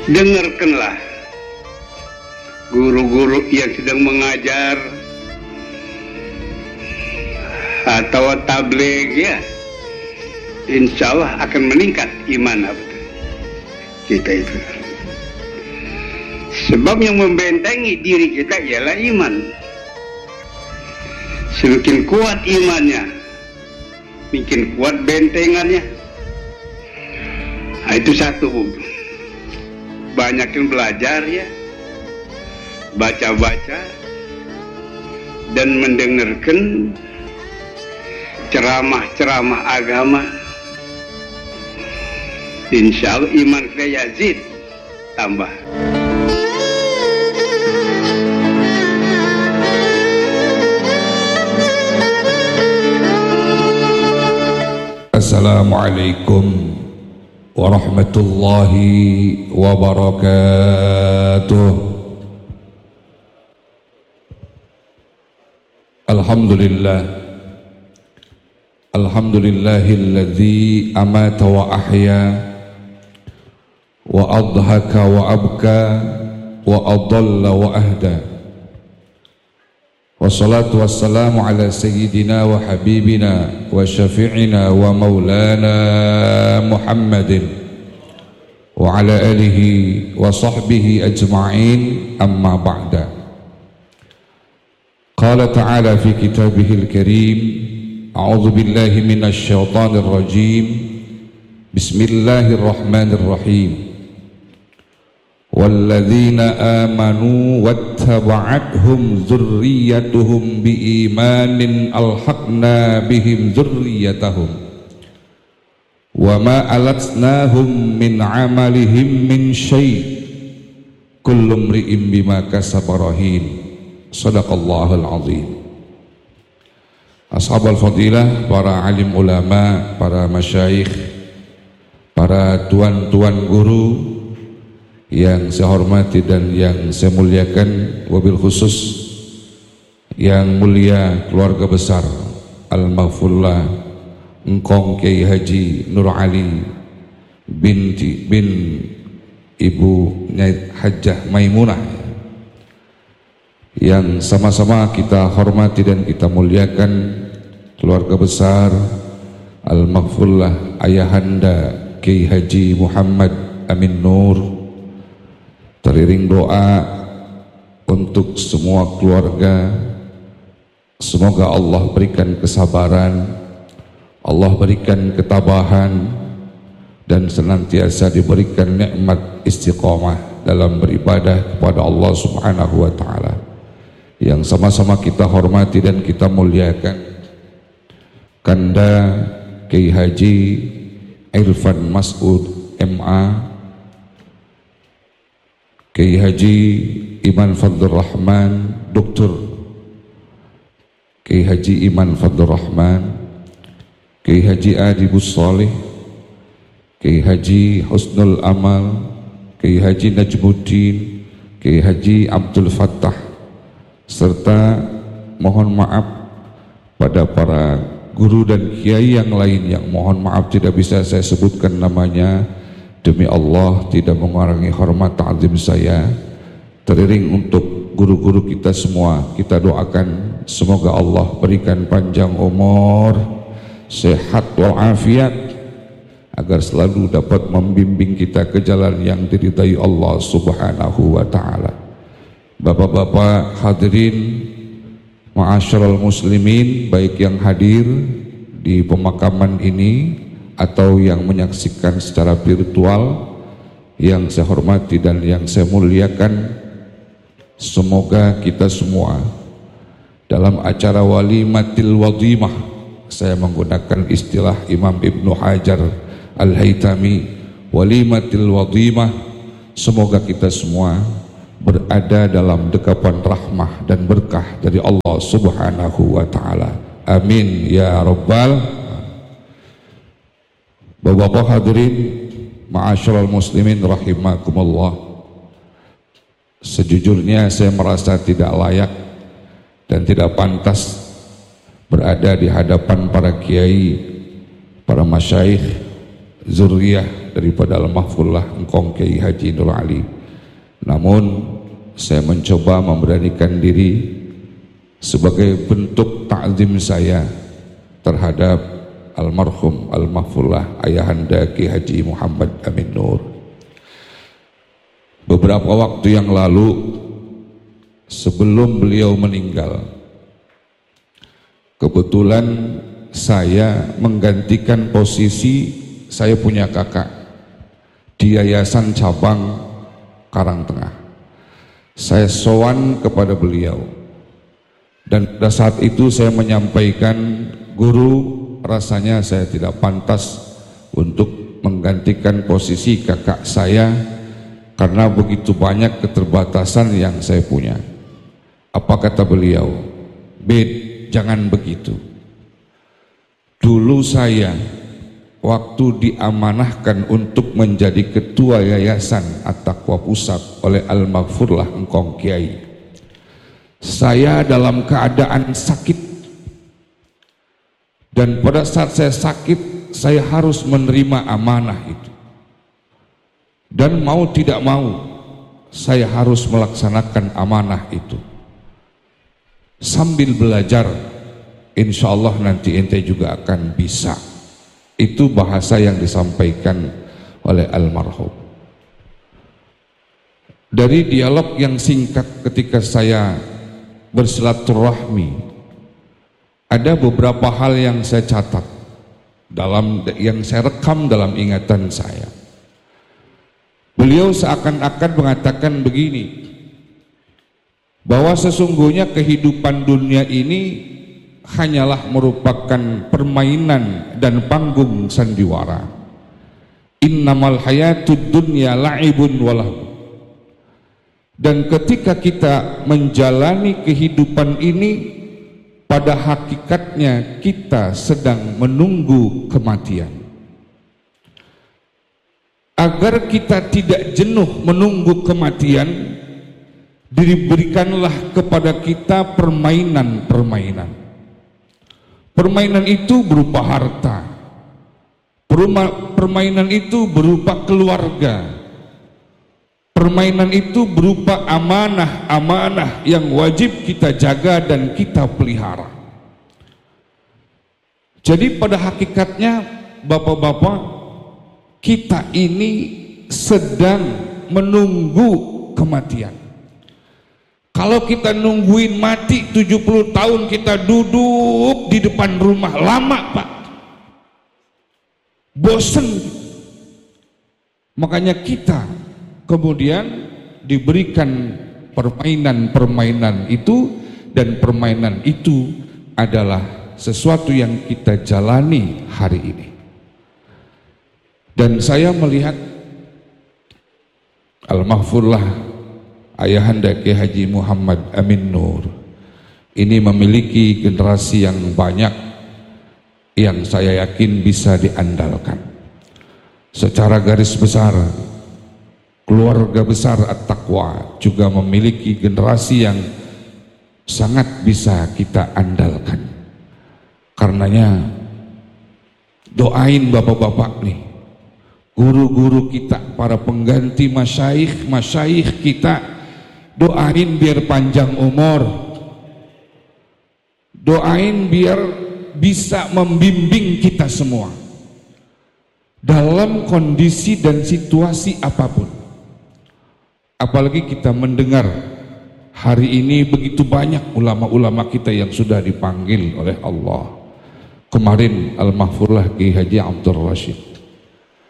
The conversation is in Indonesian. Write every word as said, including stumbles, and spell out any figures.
dengarkanlah guru-guru yang sedang mengajar atau tabligh, ya, insya Allah akan meningkat iman kita itu. Sebab yang membentengi diri kita ialah iman. Semakin kuat imannya, makin kuat bentengannya. Nah, itu satu. Banyakin belajar, ya, baca-baca dan mendengarkan ceramah-ceramah agama. Insya Allah iman kita yazid, tambah. Assalamualaikum warahmatullahi wabarakatuh. Alhamdulillah, alhamdulillahilladzi amata wa ahya wa adhaka wa abka wa adalla wa ahda. Wassalatu wassalamu ala sayyidina wa habibina wa syafi'ina wa maulana Muhammadin wa ala alihi wa sahbihi ajma'in, amma ba'da. Qala ta'ala fi kitabihil karim, a'udzu billahi minasy syaithanir rajim, bismillahirrahmanirrahim. Walladzina amanu wattaba'athum dzurriyyatuhum biimanin alhaqna bihim dzurriyyatahum wama alatnahum min amalihim min syai' kullu imri'in bima kasaba rahin. Shadaqallahul azim. Ashabul fadilah, para alim ulama, para masyayikh, para tuan-tuan guru yang saya hormati dan yang saya muliakan, wabil khusus yang mulia keluarga besar Al-Maghfurlah Engkong Kiai Haji Nur Ali binti bin Ibu Nyai Hajjah Maimunah, yang sama-sama kita hormati dan kita muliakan, keluarga besar Al-Maghfurlah Ayahanda Kiai Haji Muhammad Amin Nur. Teriring doa untuk semua keluarga, semoga Allah berikan kesabaran, Allah berikan ketabahan, dan senantiasa diberikan nikmat istiqomah dalam beribadah kepada Allah Subhanahu wa Ta'ala. Yang sama-sama kita hormati dan kita muliakan, Kanda Kiai Haji Irfan Mas'ud M A, Kiai Haji Iman Fadlur Rahman, Doktor Kiai Haji Iman Fadlur Rahman, Kiai Haji Adibus Salih, Kiai Haji Husnul Amal, Kiai Haji Najmuddin, Kiai Haji Abdul Fattah, serta mohon maaf pada para guru dan kiai yang lain yang mohon maaf tidak bisa saya sebutkan namanya. Demi Allah tidak mengurangi hormat ta'zim saya. Teriring untuk guru-guru kita semua, kita doakan semoga Allah berikan panjang umur, sehat walafiat, agar selalu dapat membimbing kita ke jalan yang diridai Allah Subhanahu wa Ta'ala. Bapak-bapak hadirin, ma'asyiral muslimin, baik yang hadir di pemakaman ini atau yang menyaksikan secara virtual, yang saya hormati dan yang saya muliakan, semoga kita semua dalam acara walimatil wadimah, saya menggunakan istilah Imam Ibnu Hajar Al-Haytami, walimatil wadimah, semoga kita semua berada dalam dekapan rahmah dan berkah dari Allah Subhanahu wa Ta'ala. Amin ya rabbal. Bapak-bapak hadirin, ma'asyiral muslimin rahimakumullah. Sejujurnya saya merasa tidak layak dan tidak pantas berada di hadapan para kiai, para masyayikh, zuriyah daripada Al-Mahfullah Engkong Kiai Haji Nur Ali. Namun saya mencoba memberanikan diri sebagai bentuk ta'zim saya terhadap almarhum Al-Mahfullah Ayahanda Kiai Haji Muhammad Amin Nur. Beberapa waktu yang lalu sebelum beliau meninggal, kebetulan saya menggantikan posisi saya punya kakak di Yayasan Cabang Karangtengah. Saya sowan kepada beliau dan pada saat itu saya menyampaikan, guru, rasanya saya tidak pantas untuk menggantikan posisi kakak saya karena begitu banyak keterbatasan yang saya punya. Apa kata beliau? Bed, jangan begitu. Dulu saya waktu diamanahkan untuk menjadi ketua Yayasan At-Taqwa Pusat oleh Al-Maghfurlah Engkong Kiai, saya dalam keadaan sakit, dan pada saat saya sakit saya harus menerima amanah itu, dan mau tidak mau saya harus melaksanakan amanah itu sambil belajar. Insya Allah nanti ente juga akan bisa. Itu bahasa yang disampaikan oleh almarhum. Dari dialog yang singkat ketika saya bersilaturahmi, ada beberapa hal yang saya catat, dalam yang saya rekam dalam ingatan saya. Beliau seakan-akan mengatakan begini, bahwa sesungguhnya kehidupan dunia ini hanyalah merupakan permainan dan panggung sandiwara. Innamal hayatud dunya la'ibun walahu. Dan ketika kita menjalani kehidupan ini, pada hakikatnya kita sedang menunggu kematian. Agar kita tidak jenuh menunggu kematian, diberikanlah kepada kita permainan-permainan. Permainan itu berupa harta, permainan itu berupa keluarga, permainan itu berupa amanah-amanah yang wajib kita jaga dan kita pelihara. Jadi pada hakikatnya bapak-bapak, kita ini sedang menunggu kematian. Kalau kita nungguin mati tujuh puluh tahun, kita duduk di depan rumah lama, Pak, bosen. Makanya kita kemudian diberikan permainan-permainan itu, dan permainan itu adalah sesuatu yang kita jalani hari ini. Dan saya melihat Al-Mahfullah Ayahanda Kiai Haji Muhammad Amin Nur ini memiliki generasi yang banyak yang saya yakin bisa diandalkan. Secara garis besar, keluarga besar At-Taqwa juga memiliki generasi yang sangat bisa kita andalkan. Karenanya doain bapak-bapak nih, guru-guru kita, para pengganti masyayikh, masyayikh kita, doain biar panjang umur, doain biar bisa membimbing kita semua dalam kondisi dan situasi apapun. Apalagi kita mendengar hari ini begitu banyak ulama-ulama kita yang sudah dipanggil oleh Allah. Kemarin Al-Mahfullah Kiai Haji Abdul Rashid,